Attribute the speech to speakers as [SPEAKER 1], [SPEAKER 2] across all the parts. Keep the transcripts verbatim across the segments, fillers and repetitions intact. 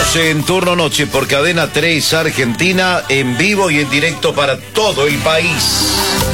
[SPEAKER 1] Estamos en turno noche por Cadena tres Argentina, en vivo y en directo para todo el país.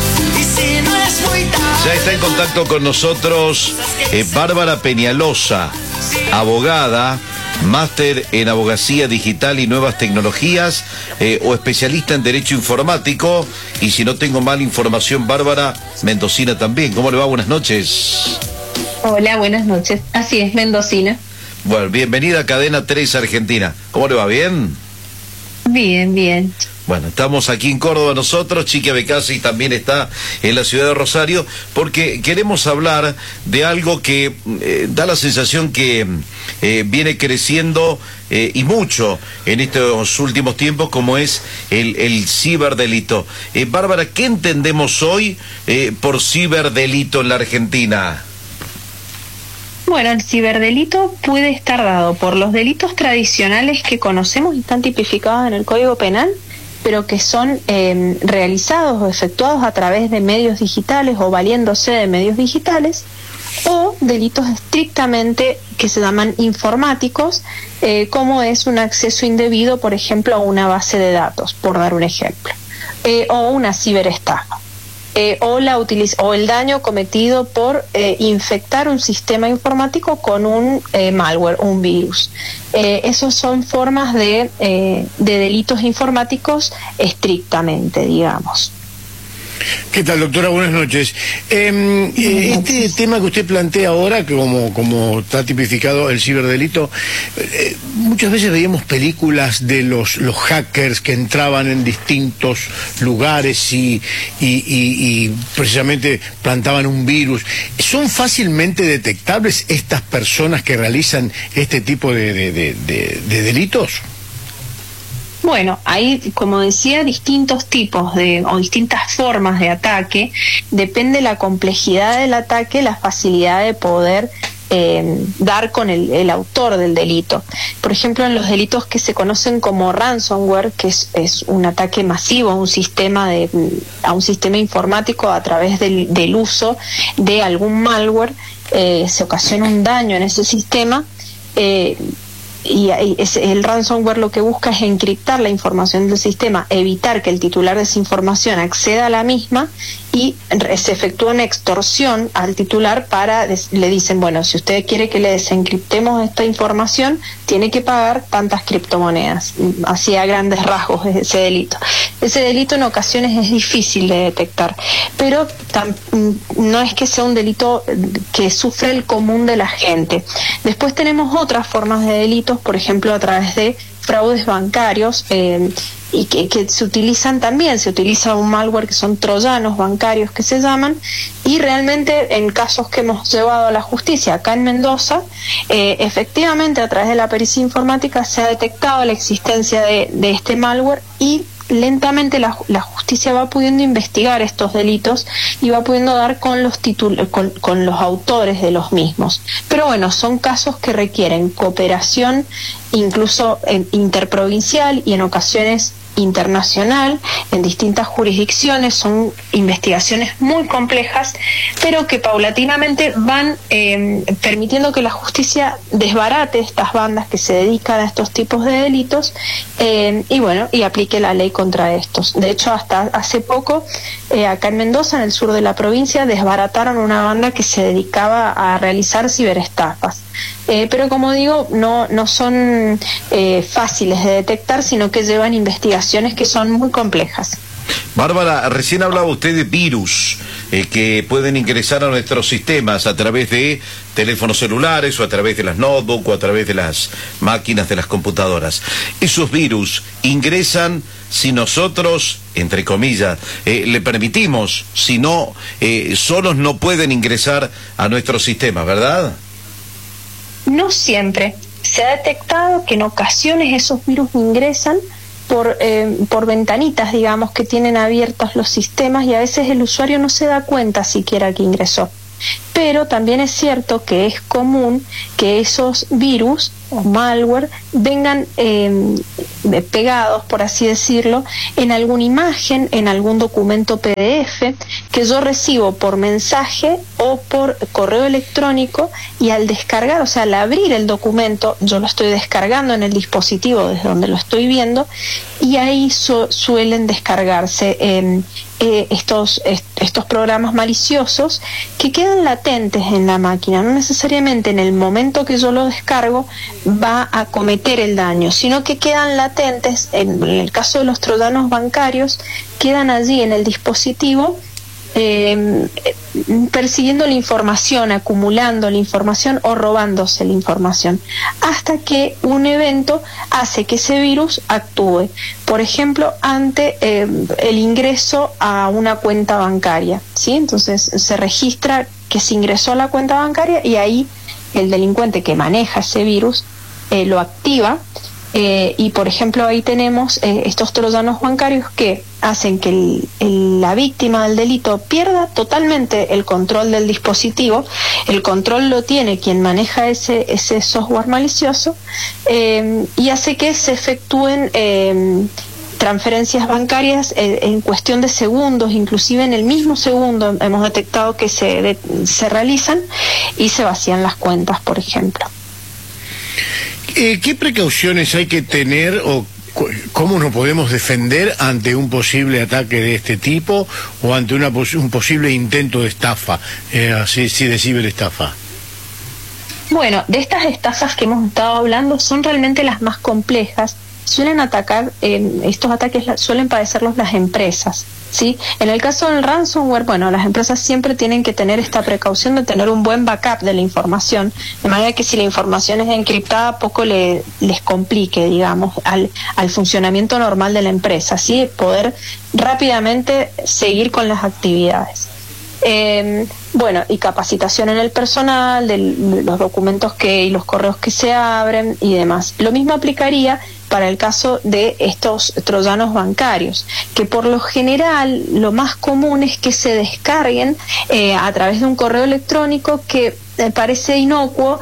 [SPEAKER 1] Ya está en contacto con nosotros eh, Bárbara Peñalosa, abogada, máster en abogacía digital y nuevas tecnologías, eh, o especialista en derecho informático. Y si no tengo mala información, Bárbara, mendocina también. ¿Cómo le va? Buenas noches.
[SPEAKER 2] Hola, buenas noches. Así es, mendocina.
[SPEAKER 1] Bueno, bienvenida a Cadena tres Argentina. ¿Cómo le va? ¿Bien?
[SPEAKER 2] Bien, bien.
[SPEAKER 1] Bueno, estamos aquí en Córdoba nosotros, Chiqui Becasi también está en la ciudad de Rosario, porque queremos hablar de algo que eh, da la sensación que eh, viene creciendo eh, y mucho en estos últimos tiempos, como es el, el ciberdelito. Eh, Bárbara, ¿qué entendemos hoy eh, por ciberdelito en la Argentina?
[SPEAKER 2] Bueno, el ciberdelito puede estar dado por los delitos tradicionales que conocemos y están tipificados en el Código Penal, pero que son eh, realizados o efectuados a través de medios digitales o valiéndose de medios digitales, o delitos estrictamente que se llaman informáticos, eh, como es un acceso indebido, por ejemplo, a una base de datos, por dar un ejemplo, eh, o una ciberestafa. Eh, o, la utiliz o el daño cometido por eh, infectar un sistema informático con un eh, malware, un virus. Eh, esos son formas de, eh, de delitos informáticos estrictamente, digamos.
[SPEAKER 3] ¿Qué tal, doctora? Buenas noches. Eh, eh, este tema que usted plantea ahora, que como, como está tipificado el ciberdelito, eh, muchas veces veíamos películas de los, los hackers que entraban en distintos lugares y, y, y, y precisamente plantaban un virus. ¿Son fácilmente detectables estas personas que realizan este tipo de, de, de, de, de delitos?
[SPEAKER 2] Bueno, hay, como decía, distintos tipos de o distintas formas de ataque. Depende de la complejidad del ataque, la facilidad de poder eh, dar con el, el autor del delito. Por ejemplo, en los delitos que se conocen como ransomware, que es, es un ataque masivo a un sistema de a un sistema informático a través del, del uso de algún malware, eh, se ocasiona un daño en ese sistema. Eh, Y el ransomware lo que busca es encriptar la información del sistema, evitar que el titular de esa información acceda a la misma, y se efectúa una extorsión al titular para, le dicen, bueno, si usted quiere que le desencriptemos esta información, tiene que pagar tantas criptomonedas. Así a grandes rasgos es ese delito. Ese delito en ocasiones es difícil de detectar, pero tam, no es que sea un delito que sufre el común de la gente. Después tenemos otras formas de delitos, por ejemplo, a través de fraudes bancarios, eh, y que, que se utilizan también, se utiliza un malware que son troyanos bancarios que se llaman, y realmente en casos que hemos llevado a la justicia acá en Mendoza, eh, efectivamente a través de la pericia informática se ha detectado la existencia de, de este malware, y lentamente la, la justicia va pudiendo investigar estos delitos y va pudiendo dar con los títulos, con, con los autores de los mismos. Pero bueno, son casos que requieren cooperación incluso en, interprovincial y en ocasiones internacional, en distintas jurisdicciones. Son investigaciones muy complejas, pero que paulatinamente van eh, permitiendo que la justicia desbarate estas bandas que se dedican a estos tipos de delitos, eh, y bueno, y aplique la ley contra estos. De hecho, hasta hace poco, eh, acá en Mendoza, en el sur de la provincia, desbarataron una banda que se dedicaba a realizar ciberestafas. Eh, pero como digo, no, no son eh, fáciles de detectar, sino que llevan investigaciones que son muy complejas.
[SPEAKER 1] Bárbara, recién hablaba usted de virus eh, que pueden ingresar a nuestros sistemas a través de teléfonos celulares, o a través de las notebooks, o a través de las máquinas de las computadoras. Esos virus ingresan si nosotros, entre comillas, eh, le permitimos. Si no, eh, solos no pueden ingresar a nuestro sistema, ¿verdad?
[SPEAKER 2] No siempre. Se ha detectado que en ocasiones esos virus ingresan por, eh, por ventanitas, digamos, que tienen abiertos los sistemas, y a veces el usuario no se da cuenta siquiera que ingresó. pero también es cierto que es común que esos virus o malware vengan eh, pegados, por así decirlo, en alguna imagen, en algún documento P D F que yo recibo por mensaje o por correo electrónico, y al descargar, o sea, al abrir el documento, yo lo estoy descargando en el dispositivo desde donde lo estoy viendo, y ahí su suelen descargarse eh, eh, estos, est estos programas maliciosos que quedan latentes en la máquina. No necesariamente en el momento que yo lo descargo va a cometer el daño, sino que quedan latentes. En el caso de los troyanos bancarios, quedan allí en el dispositivo eh, persiguiendo la información, acumulando la información o robándose la información, hasta que un evento hace que ese virus actúe, por ejemplo, ante eh, el ingreso a una cuenta bancaria, ¿sí? Entonces se registra que se ingresó a la cuenta bancaria, y ahí el delincuente que maneja ese virus eh, lo activa. Eh, y por ejemplo ahí tenemos eh, estos troyanos bancarios que hacen que el, el, la víctima del delito pierda totalmente el control del dispositivo. El control lo tiene quien maneja ese, ese software malicioso, eh, y hace que se efectúen eh, transferencias bancarias eh, en cuestión de segundos, inclusive en el mismo segundo hemos detectado que se, de, se realizan y se vacían las cuentas, por ejemplo.
[SPEAKER 3] Eh, ¿Qué precauciones hay que tener o cómo nos podemos defender ante un posible ataque de este tipo o ante una pos un posible intento de estafa, eh, así, sí, de ciberestafa?
[SPEAKER 2] Bueno, de estas estafas que hemos estado hablando son realmente las más complejas. Suelen atacar, eh, estos ataques la, suelen padecerlos las empresas, ¿sí? En el caso del ransomware, bueno, las empresas siempre tienen que tener esta precaución de tener un buen backup de la información, de manera que si la información es encriptada, poco le, les complique, digamos, al, al funcionamiento normal de la empresa, ¿sí? Poder rápidamente seguir con las actividades. Eh, bueno, y capacitación en el personal, de los documentos que y los correos que se abren y demás. Lo mismo aplicaría para el caso de estos troyanos bancarios, que por lo general lo más común es que se descarguen eh, a través de un correo electrónico que me parece inocuo.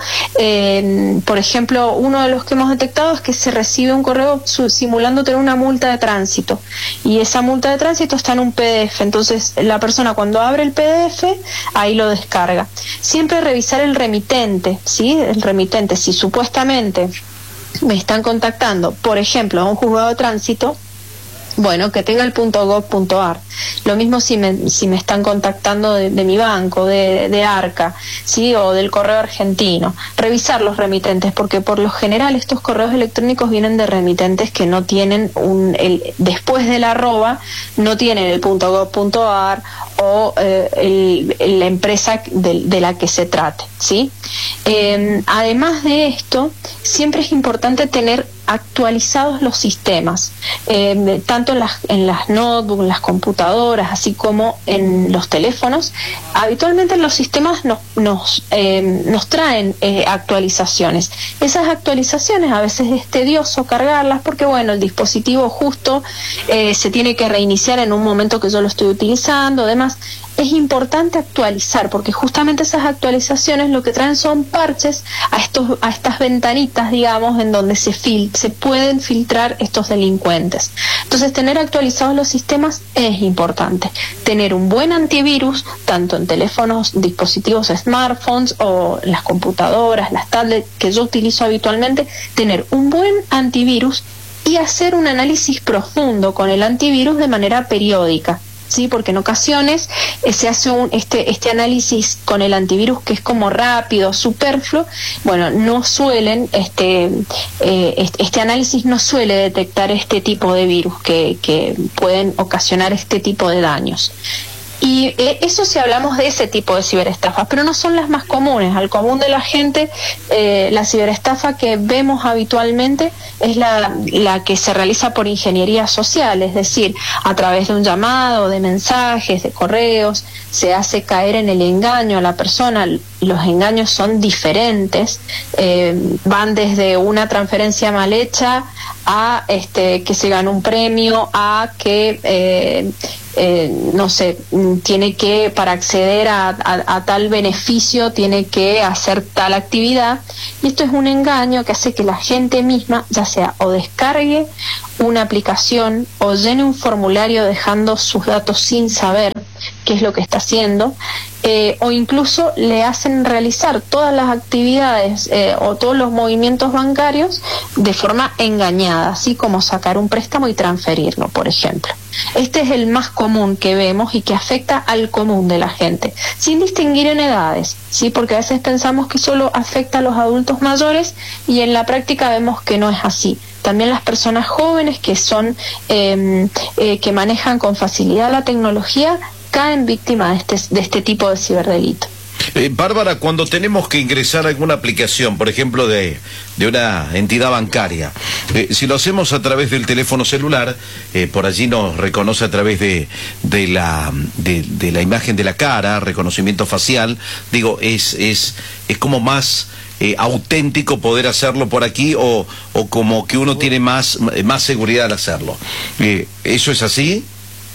[SPEAKER 2] Eh, por ejemplo, uno de los que hemos detectado es que se recibe un correo simulando tener una multa de tránsito, y esa multa de tránsito está en un P D F. Entonces la persona, cuando abre el P D F, ahí lo descarga. Siempre revisar el remitente, ¿sí? El remitente, si supuestamente me están contactando, por ejemplo, a un juzgado de tránsito, bueno, que tenga el .gov.ar. Lo mismo si me, si me están contactando de, de mi banco, de, de Arca, ¿sí? O del correo argentino. Revisar los remitentes, porque por lo general estos correos electrónicos vienen de remitentes que no tienen un, el, después del arroba, no tienen el .gov.ar o eh, el, la empresa de, de la que se trate, ¿sí? Eh, además de esto, siempre es importante tener actualizados los sistemas, eh, tanto en las, en las notebooks, en las computadoras, así como en los teléfonos. Habitualmente los sistemas nos, nos, eh, nos traen eh, actualizaciones. Esas actualizaciones a veces es tedioso cargarlas porque, bueno, el dispositivo justo eh, se tiene que reiniciar en un momento que yo lo estoy utilizando, además. Es importante actualizar, porque justamente esas actualizaciones lo que traen son parches a estos a estas ventanitas, digamos, en donde se fil se pueden filtrar estos delincuentes. Entonces, tener actualizados los sistemas es importante. Tener un buen antivirus, tanto en teléfonos, dispositivos smartphones o las computadoras, las tablets que yo utilizo habitualmente, tener un buen antivirus y hacer un análisis profundo con el antivirus de manera periódica. Sí, porque en ocasiones eh, se hace un, este, este análisis con el antivirus que es como rápido, superfluo. Bueno, no suelen, este, eh, este, este análisis no suele detectar este tipo de virus que, que pueden ocasionar este tipo de daños. Y eh, eso si hablamos de ese tipo de ciberestafas, pero no son las más comunes. Al común de la gente, eh, la ciberestafa que vemos habitualmente es la, la que se realiza por ingeniería social, es decir, a través de un llamado, de mensajes, de correos, se hace caer en el engaño a la persona, los engaños son diferentes, eh, van desde una transferencia mal hecha a este que se gana un premio, a que eh, eh, no sé, tiene que, para acceder a, a, a tal beneficio, tiene que hacer tal actividad, y esto es un engaño que hace que la gente misma, ya sea o descargue una aplicación o llene un formulario dejando sus datos sin saber qué es lo que está haciendo, eh, o incluso le hacen realizar todas las actividades eh, o todos los movimientos bancarios de forma engañada, así como sacar un préstamo y transferirlo, por ejemplo. Este es el más común que vemos y que afecta al común de la gente, sin distinguir en edades, ¿sí? Porque a veces pensamos que solo afecta a los adultos mayores y en la práctica vemos que no es así. También las personas jóvenes que son eh, eh, que manejan con facilidad la tecnología caen víctimas de este, de este tipo de ciberdelito.
[SPEAKER 1] Eh, Bárbara, cuando tenemos que ingresar a alguna aplicación, por ejemplo, de, de una entidad bancaria, eh, si lo hacemos a través del teléfono celular, eh, por allí nos reconoce a través de, de, la, de, de la imagen de la cara, reconocimiento facial, digo, es, es, es como más eh, auténtico poder hacerlo por aquí, o, o como que uno tiene más, más seguridad al hacerlo. Eh, ¿Eso es así?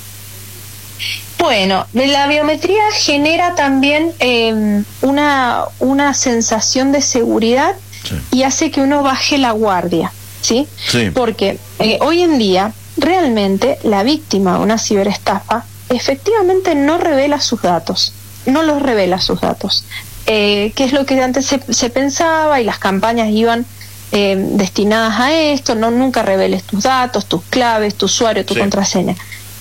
[SPEAKER 2] Bueno, la biometría genera también eh, una, una sensación de seguridad, sí, y hace que uno baje la guardia, ¿sí? Sí. Porque eh, hoy en día realmente la víctima de una ciberestafa efectivamente no revela sus datos, no los revela sus datos, eh, que es lo que antes se, se pensaba, y las campañas iban eh, destinadas a esto: no, nunca reveles tus datos, tus claves, tu usuario, tu sí. contraseña.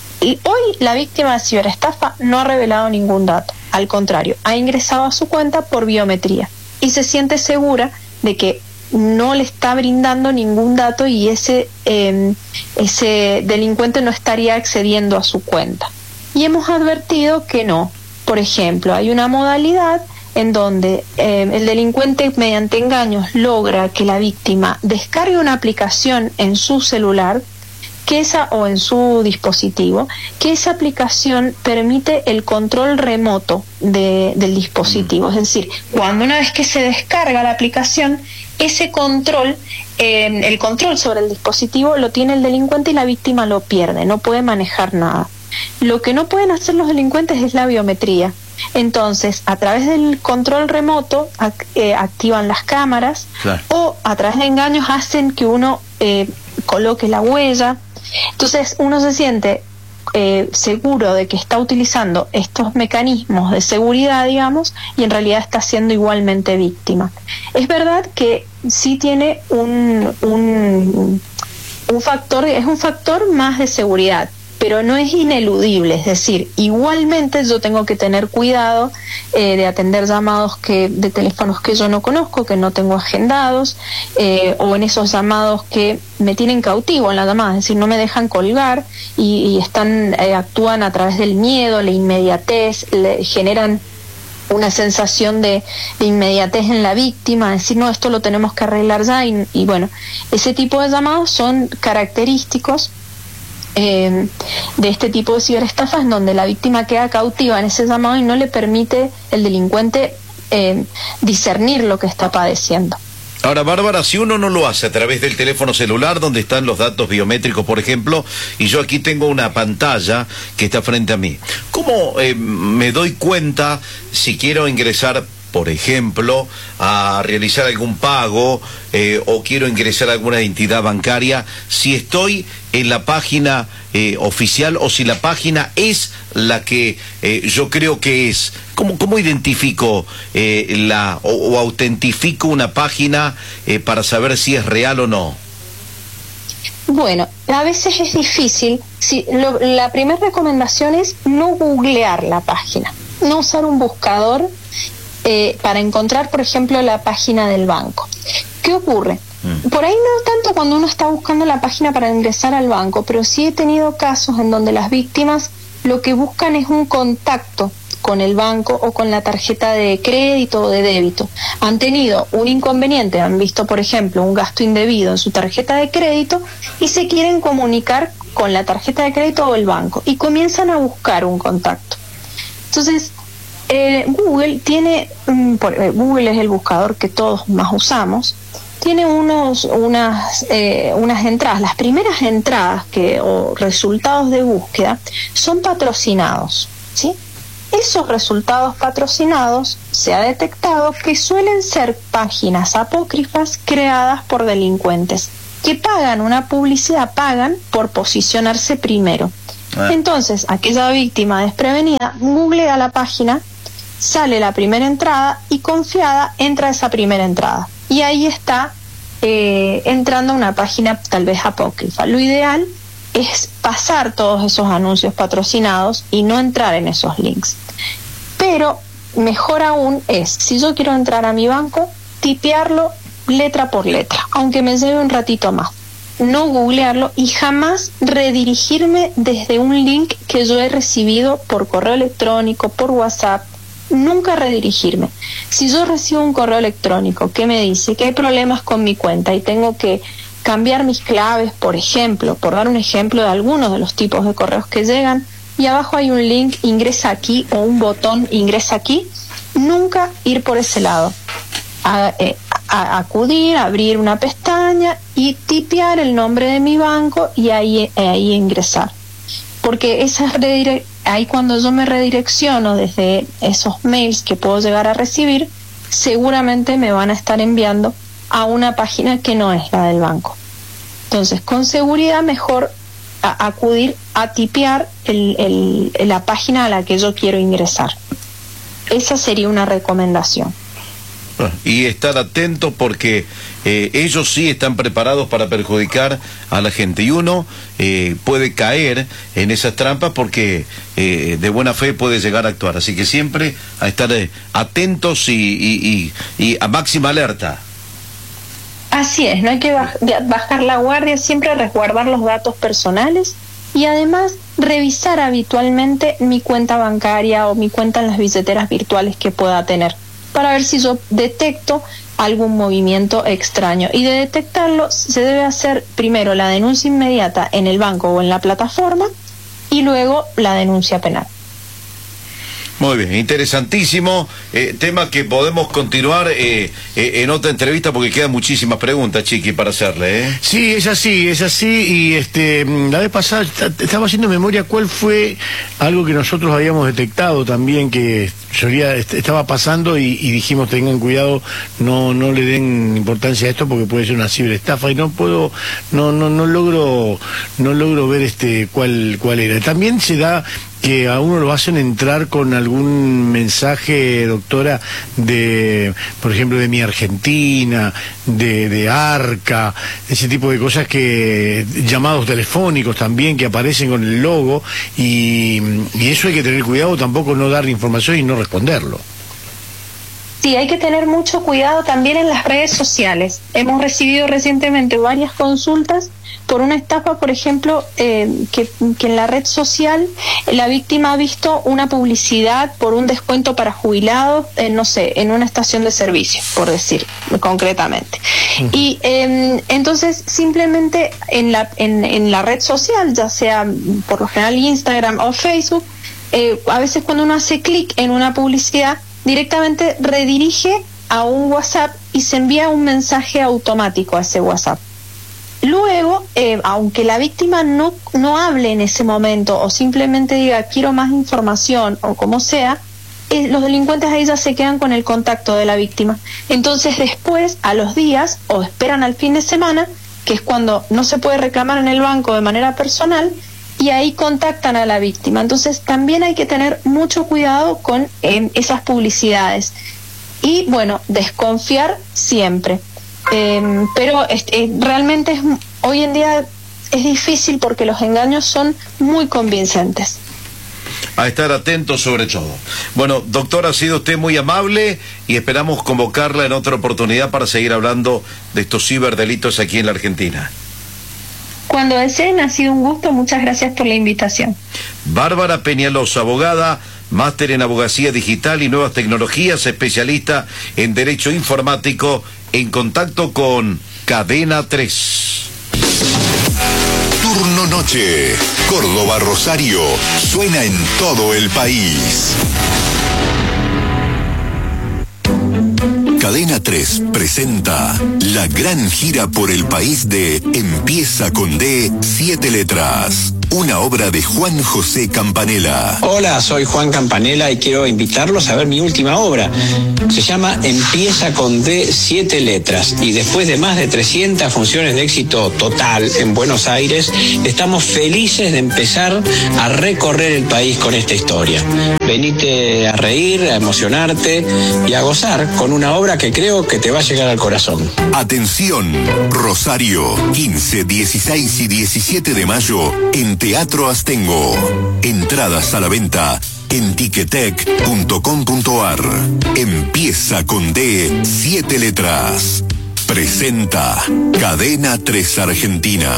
[SPEAKER 2] Y hoy la víctima de ciberestafa no ha revelado ningún dato, al contrario, ha ingresado a su cuenta por biometría y se siente segura de que no le está brindando ningún dato y ese, eh, ese delincuente no estaría accediendo a su cuenta. Y hemos advertido que no. Por ejemplo, hay una modalidad en donde eh, el delincuente mediante engaños logra que la víctima descargue una aplicación en su celular, que esa, o en su dispositivo, que esa aplicación permite el control remoto de, del dispositivo. Es decir, cuando una vez que se descarga la aplicación, ese control, eh, el control sobre el dispositivo lo tiene el delincuente y la víctima lo pierde, no puede manejar nada. Lo que no pueden hacer los delincuentes es la biometría. Entonces, a través del control remoto ac eh, activan las cámaras, claro, o a través de engaños hacen que uno eh, coloque la huella. Entonces uno se siente eh, seguro de que está utilizando estos mecanismos de seguridad, digamos, y en realidad está siendo igualmente víctima. Es verdad que sí tiene un, un, un factor, es un factor más de seguridad, pero no es ineludible. Es decir, igualmente yo tengo que tener cuidado eh, de atender llamados que de teléfonos que yo no conozco, que no tengo agendados, eh, o en esos llamados que me tienen cautivo en la llamada, es decir, no me dejan colgar y, y están eh, actúan a través del miedo, la inmediatez, le generan una sensación de, de inmediatez en la víctima, decir, no, esto lo tenemos que arreglar ya, y, y bueno, ese tipo de llamados son característicos Eh, de este tipo de ciberestafas, en donde la víctima queda cautiva en ese llamado y no le permite el delincuente eh, discernir lo que está padeciendo.
[SPEAKER 1] Ahora, Bárbara, si uno no lo hace a través del teléfono celular, donde están los datos biométricos, por ejemplo, y yo aquí tengo una pantalla que está frente a mí, ¿cómo eh, me doy cuenta si quiero ingresar, por ejemplo, a realizar algún pago eh, o quiero ingresar a alguna entidad bancaria, si estoy en la página eh, oficial o si la página es la que eh, yo creo que es? ¿Cómo, cómo identifico eh, la o, o autentifico una página eh, para saber si es real o no?
[SPEAKER 2] Bueno, a veces es difícil. Si, lo, la primera recomendación es no googlear la página, no usar un buscador Eh, para encontrar, por ejemplo, la página del banco. ¿Qué ocurre? Mm. Por ahí no tanto cuando uno está buscando la página para ingresar al banco, pero sí he tenido casos en donde las víctimas lo que buscan es un contacto con el banco o con la tarjeta de crédito o de débito. Han tenido un inconveniente, han visto, por ejemplo, un gasto indebido en su tarjeta de crédito y se quieren comunicar con la tarjeta de crédito o el banco y comienzan a buscar un contacto. Entonces, Eh, Google tiene, um, por, eh, Google es el buscador que todos más usamos, tiene unos, unas, eh, unas entradas. Las primeras entradas que, o resultados de búsqueda son patrocinados, ¿sí? Esos resultados patrocinados se ha detectado que suelen ser páginas apócrifas creadas por delincuentes que pagan una publicidad, pagan por posicionarse primero. Ah. Entonces, aquella víctima desprevenida googlea la página, sale la primera entrada y confiada entra a esa primera entrada. Y ahí está eh, entrando a una página tal vez apócrifa. Lo ideal es pasar todos esos anuncios patrocinados y no entrar en esos links. Pero mejor aún es, si yo quiero entrar a mi banco, tipearlo letra por letra, aunque me lleve un ratito más. No googlearlo y jamás redirigirme desde un link que yo he recibido por correo electrónico, por WhatsApp. Nunca redirigirme. Si yo recibo un correo electrónico que me dice que hay problemas con mi cuenta y tengo que cambiar mis claves, por ejemplo, por dar un ejemplo de algunos de los tipos de correos que llegan, y abajo hay un link, ingresa aquí, o un botón, ingresa aquí, nunca ir por ese lado. A, eh, a acudir, abrir una pestaña y tipear el nombre de mi banco y ahí, eh, ahí ingresar. Porque esa redire- ahí cuando yo me redirecciono desde esos mails que puedo llegar a recibir, seguramente me van a estar enviando a una página que no es la del banco. Entonces, con seguridad mejor a acudir a tipear el, el, la página a la que yo quiero ingresar. Esa sería una recomendación.
[SPEAKER 1] Y estar atentos porque eh, ellos sí están preparados para perjudicar a la gente y uno eh, puede caer en esas trampas porque eh, de buena fe puede llegar a actuar, así que siempre a estar eh, atentos y, y, y, y a máxima alerta.
[SPEAKER 2] Así es, no hay que bajar la guardia, siempre resguardar los datos personales y además revisar habitualmente mi cuenta bancaria o mi cuenta en las billeteras virtuales que pueda tener, para ver si yo detecto algún movimiento extraño. Y de detectarlo se debe hacer primero la denuncia inmediata en el banco o en la plataforma y luego la denuncia penal.
[SPEAKER 1] Muy bien, interesantísimo eh, tema que podemos continuar eh, eh, en otra entrevista porque quedan muchísimas preguntas, Chiqui, para hacerle. ¿eh?
[SPEAKER 3] Sí, es así, es así, y este la vez pasada estaba haciendo memoria cuál fue algo que nosotros habíamos detectado también que solía, estaba pasando y, y dijimos tengan cuidado, no no le den importancia a esto porque puede ser una ciberestafa y no puedo, no no no logro no logro ver este cuál cuál era. También se da que a uno lo hacen entrar con algún mensaje, doctora, de, por ejemplo, de Mi Argentina, de, de Arca, ese tipo de cosas que, llamados telefónicos también, que aparecen con el logo, y, y eso hay que tener cuidado, tampoco no dar información y no responderlo.
[SPEAKER 2] Sí, hay que tener mucho cuidado también en las redes sociales. Hemos recibido recientemente varias consultas por una estafa, por ejemplo, eh, que, que en la red social la víctima ha visto una publicidad por un descuento para jubilados, eh, no sé, en una estación de servicio, por decir concretamente. Uh-huh. Y eh, entonces simplemente en la, en, en la red social, ya sea por lo general Instagram o Facebook, eh, a veces cuando uno hace clic en una publicidad, directamente redirige a un WhatsApp y se envía un mensaje automático a ese WhatsApp. Luego, eh, aunque la víctima no, no hable en ese momento o simplemente diga quiero más información o como sea, eh, los delincuentes ahí ya se quedan con el contacto de la víctima. Entonces después, a los días, o esperan al fin de semana, que es cuando no se puede reclamar en el banco de manera personal, y ahí contactan a la víctima. Entonces también hay que tener mucho cuidado con eh, esas publicidades. Y bueno, desconfiar siempre. Eh, pero este, realmente es, hoy en día es difícil porque los engaños son muy convincentes.
[SPEAKER 1] A estar atentos sobre todo. Bueno, doctora, ha sido usted muy amable y esperamos convocarla en otra oportunidad para seguir hablando de estos ciberdelitos aquí en la Argentina.
[SPEAKER 2] Cuando deseen, ha sido un gusto. Muchas gracias por la invitación.
[SPEAKER 1] Bárbara Peñalosa, abogada, máster en abogacía digital y nuevas tecnologías, especialista en derecho informático, en contacto con Cadena tres.
[SPEAKER 4] Turno noche, Córdoba Rosario, suena en todo el país. Cadena tres presenta la gran gira por el país de Empieza con D, siete letras. Una obra de Juan José Campanella.
[SPEAKER 5] Hola, soy Juan Campanella y quiero invitarlos a ver mi última obra. Se llama Empieza con D, siete letras. Y después de más de trescientas funciones de éxito total en Buenos Aires, estamos felices de empezar a recorrer el país con esta historia. Venite a reír, a emocionarte y a gozar con una obra que creo que te va a llegar al corazón.
[SPEAKER 4] Atención, Rosario, quince, dieciséis y diecisiete de mayo en Teatro Astengo. Entradas a la venta en ticketek punto com punto ar. Empieza con D, siete letras. Presenta Cadena tres Argentina.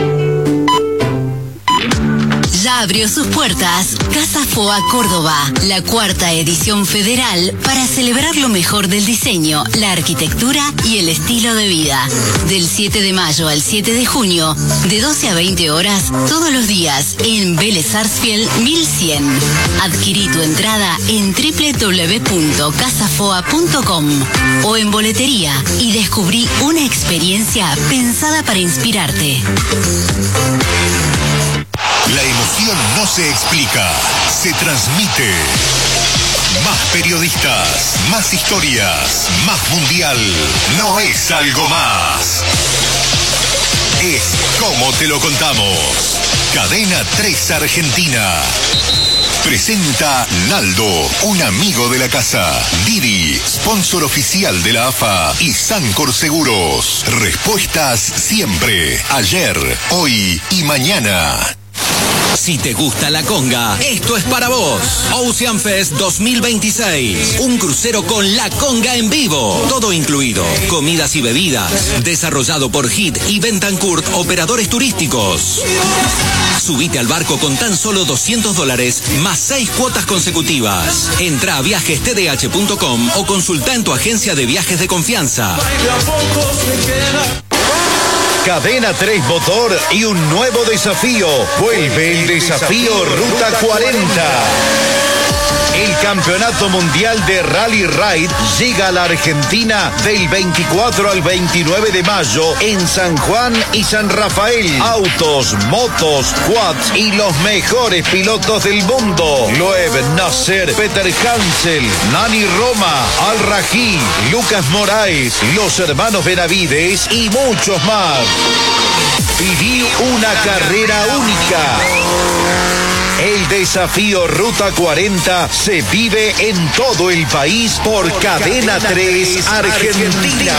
[SPEAKER 6] Ya abrió sus puertas Casa Foa Córdoba, la cuarta edición federal para celebrar lo mejor del diseño, la arquitectura y el estilo de vida. Del siete de mayo al siete de junio, de doce a veinte horas, todos los días, en Vélez Sarsfield mil cien. Adquirí tu entrada en doble u doble u doble u punto casafoa punto com o en boletería y descubrí una experiencia pensada para inspirarte.
[SPEAKER 4] La emoción no se explica, se transmite. Más periodistas, más historias, más mundial. No es algo más. Es como te lo contamos. Cadena tres Argentina. Presenta Naldo, un amigo de la casa. Didi, sponsor oficial de la A F A y Sancor Seguros. Respuestas siempre, ayer, hoy y mañana.
[SPEAKER 7] Si te gusta la conga, esto es para vos. Ocean Fest dos mil veintiséis. Un crucero con la conga en vivo. Todo incluido. Comidas y bebidas. Desarrollado por Hit y Bentancourt, operadores turísticos. Subite al barco con tan solo doscientos dólares más seis cuotas consecutivas. Entra a viajes t d h punto com o consulta en tu agencia de viajes de confianza.
[SPEAKER 1] Cadena tres Motor y un nuevo desafío. Vuelve el desafío Ruta cuarenta. El Campeonato Mundial de Rally Ride llega a la Argentina del veinticuatro al veintinueve de mayo en San Juan y San Rafael. Autos, motos, quads y los mejores pilotos del mundo. Loeb Nasser, Peter Hansel, Nani Roma, Al Rají, Lucas Moraes, los hermanos Benavides y muchos más. Viví una carrera única. El desafío Ruta cuarenta se vive en todo el país por Cadena tres Argentina.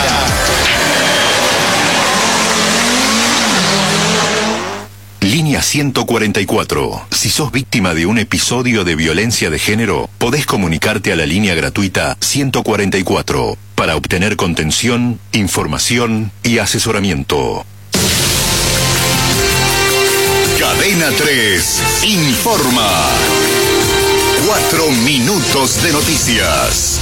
[SPEAKER 4] Línea ciento cuarenta y cuatro. Si sos víctima de un episodio de violencia de género, podés comunicarte a la línea gratuita ciento cuarenta y cuatro para obtener contención, información y asesoramiento. Cadena tres informa. Cuatro minutos de noticias.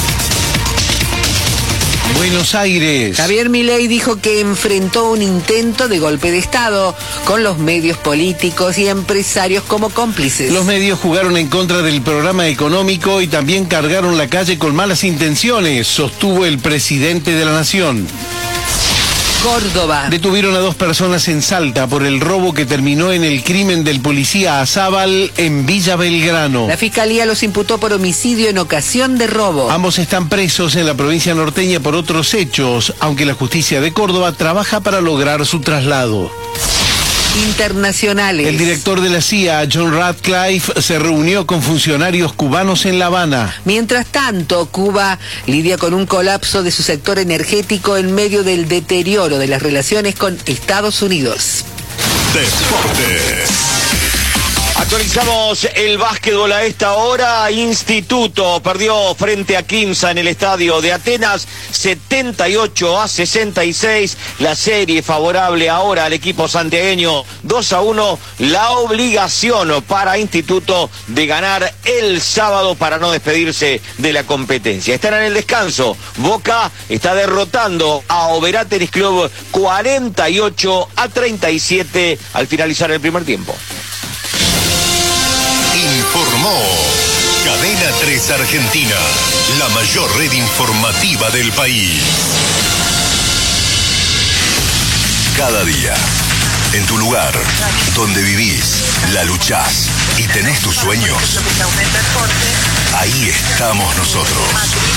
[SPEAKER 3] Buenos Aires.
[SPEAKER 8] Javier Milei dijo que enfrentó un intento de golpe de Estado con los medios políticos y empresarios como cómplices.
[SPEAKER 3] Los medios jugaron en contra del programa económico y también cargaron la calle con malas intenciones, sostuvo el presidente de la Nación.
[SPEAKER 8] Córdoba.
[SPEAKER 3] Detuvieron a dos personas en Salta por el robo que terminó en el crimen del policía Azábal en Villa Belgrano.
[SPEAKER 8] La fiscalía los imputó por homicidio en ocasión de robo.
[SPEAKER 3] Ambos están presos en la provincia norteña por otros hechos, aunque la justicia de Córdoba trabaja para lograr su traslado.
[SPEAKER 8] Internacionales.
[SPEAKER 3] El director de la C I A, John Ratcliffe, se reunió con funcionarios cubanos en La Habana.
[SPEAKER 8] Mientras tanto, Cuba lidia con un colapso de su sector energético en medio del deterioro de las relaciones con Estados Unidos.
[SPEAKER 4] Deportes.
[SPEAKER 9] Actualizamos el básquetbol a esta hora. Instituto perdió frente a Quimsa en el estadio de Atenas, setenta y ocho a sesenta y seis. La serie favorable ahora al equipo santiagueño, dos a uno. La obligación para Instituto de ganar el sábado para no despedirse de la competencia. Están en el descanso. Boca está derrotando a Oberá Tenis Club cuarenta y ocho a treinta y siete al finalizar el primer tiempo.
[SPEAKER 4] Informó Cadena tres Argentina, la mayor red informativa del país. Cada día, en tu lugar, donde vivís, la luchás y tenés tus sueños, ahí estamos nosotros.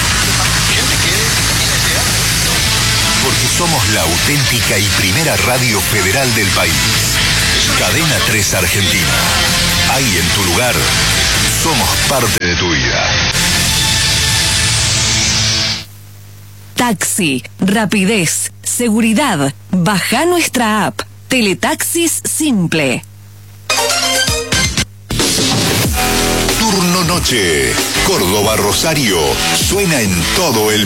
[SPEAKER 4] Porque somos la auténtica y primera radio federal del país. Cadena tres Argentina. Ahí en tu lugar, somos parte de tu vida.
[SPEAKER 10] Taxi, rapidez, seguridad. Baja nuestra app. Teletaxis Simple.
[SPEAKER 4] Turno noche. Córdoba Rosario suena en todo el